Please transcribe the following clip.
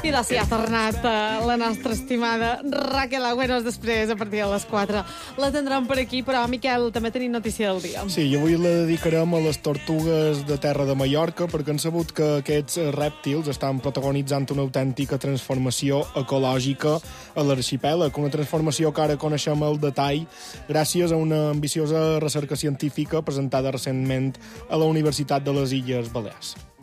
I la si ha tornat la nostra estimada Raquel Agüeros després, a partir de les 4. La tindrem per aquí, però, Miquel, també tenim notícia del dia. Sí, i avui la dedicarem a les tortugues de terra de Mallorca, perquè han sabut que aquests rèptils estan protagonitzant una autèntica transformació ecològica a l'arxipèlag, una transformació que ara coneixem al detall gràcies a una ambiciosa recerca científica presentada recentment a la Universitat de les Illes Balears.